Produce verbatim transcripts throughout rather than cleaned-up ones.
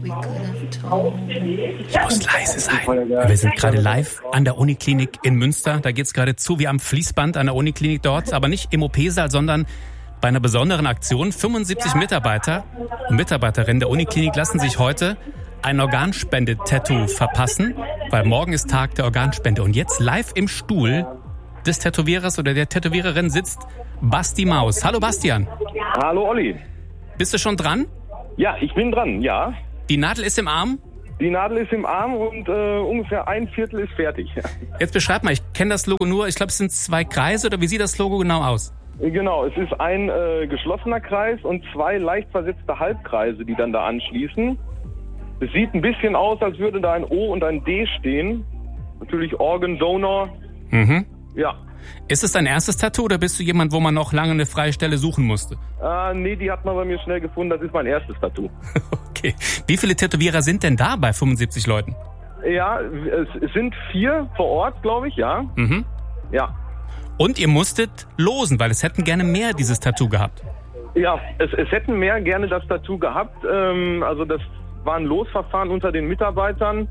Ich muss leise sein. Wir sind gerade live an der Uniklinik in Münster. Da geht's gerade zu wie am Fließband an der Uniklinik dort. Aber nicht im O P-Saal, sondern bei einer besonderen Aktion. fünfundsiebzig Mitarbeiter und Mitarbeiterinnen der Uniklinik lassen sich heute ein Organspende-Tattoo verpassen, weil morgen ist Tag der Organspende. Und jetzt live im Stuhl des Tätowierers oder der Tätowiererin sitzt Basti Maus. Hallo Bastian. Hallo Olli. Bist du schon dran? Ja, ich bin dran, ja. Die Nadel ist im Arm? Die Nadel ist im Arm und äh, ungefähr ein Viertel ist fertig. Jetzt beschreib mal, ich kenne das Logo nur, ich glaube es sind zwei Kreise, oder wie sieht das Logo genau aus? Genau, es ist ein äh, geschlossener Kreis und zwei leicht versetzte Halbkreise, die dann da anschließen. Es sieht ein bisschen aus, als würde da ein O und ein D stehen. Natürlich Organ Donor. Mhm. Ja. Ist es dein erstes Tattoo oder bist du jemand, wo man noch lange eine freie Stelle suchen musste? Äh, nee, die hat man bei mir schnell gefunden. Das ist mein erstes Tattoo. Okay. Wie viele Tätowierer sind denn da bei fünfundsiebzig Leuten? Ja, es, es sind vier vor Ort, glaube ich, ja. Mhm. Ja. Und ihr musstet losen, weil es hätten gerne mehr dieses Tattoo gehabt. Ja, es, es hätten mehr gerne das Tattoo gehabt. Ähm, also das war ein Losverfahren unter den Mitarbeitern.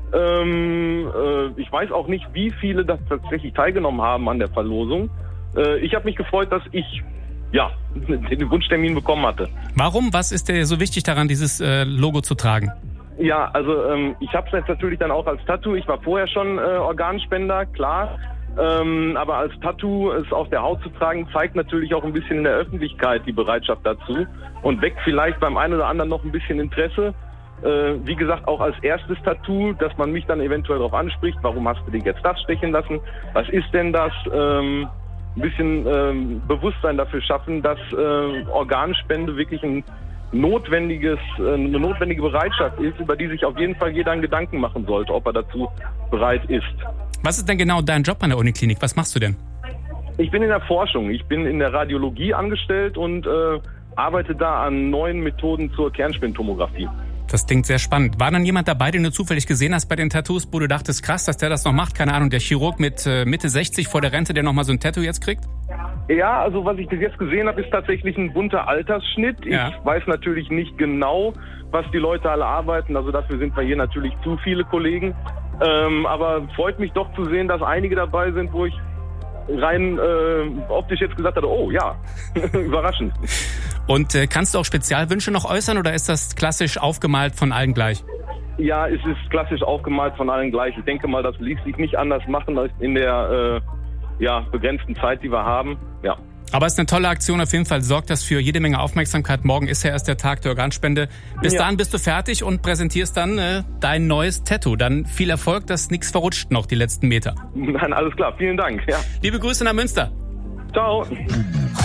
Ähm, äh, ich weiß auch nicht, wie viele das tatsächlich teilgenommen haben an der Verlosung. Äh, ich habe mich gefreut, dass ich ja den Wunschtermin bekommen hatte. Warum? Was ist dir so wichtig daran, dieses äh, Logo zu tragen? Ja, also ähm, ich habe es jetzt natürlich dann auch als Tattoo. Ich war vorher schon äh, Organspender, klar. Ähm, aber als Tattoo es auf der Haut zu tragen, zeigt natürlich auch ein bisschen in der Öffentlichkeit die Bereitschaft dazu und weckt vielleicht beim einen oder anderen noch ein bisschen Interesse. Äh, wie gesagt, auch als erstes Tattoo, dass man mich dann eventuell darauf anspricht, warum hast du dir jetzt das stechen lassen? Was ist denn das? Ähm, ein bisschen ähm, Bewusstsein dafür schaffen, dass äh, Organspende wirklich ein notwendiges, äh, eine notwendige Bereitschaft ist, über die sich auf jeden Fall jeder einen Gedanken machen sollte, ob er dazu bereit ist. Was ist denn genau dein Job an der Uniklinik? Was machst du denn? Ich bin in der Forschung. Ich bin in der Radiologie angestellt und äh, arbeite da an neuen Methoden zur Kernspintomographie. Das klingt sehr spannend. War dann jemand dabei, den du zufällig gesehen hast bei den Tattoos, wo du dachtest, krass, dass der das noch macht? Keine Ahnung, der Chirurg mit äh, Mitte sechzig vor der Rente, der noch mal so ein Tattoo jetzt kriegt? Ja, also was ich bis jetzt gesehen habe, ist tatsächlich ein bunter Altersschnitt. Ja. Ich weiß natürlich nicht genau, was die Leute alle arbeiten. Also dafür sind wir hier natürlich zu viele Kollegen. Ähm, aber freut mich doch zu sehen, dass einige dabei sind, wo ich rein äh, optisch jetzt gesagt hatte, oh ja, überraschend. Und äh, kannst du auch Spezialwünsche noch äußern oder ist das klassisch aufgemalt von allen gleich? Ja, es ist klassisch aufgemalt von allen gleich. Ich denke mal, das ließ sich nicht anders machen als in der äh, ja, begrenzten Zeit, die wir haben. Ja. Aber es ist eine tolle Aktion, auf jeden Fall sorgt das für jede Menge Aufmerksamkeit. Morgen ist ja erst der Tag der Organspende. Bis Ja. dahin bist du fertig und präsentierst dann äh, dein neues Tattoo. Dann viel Erfolg, dass nichts verrutscht noch die letzten Meter. Nein, alles klar. Vielen Dank. Ja. Liebe Grüße nach Münster. Ciao.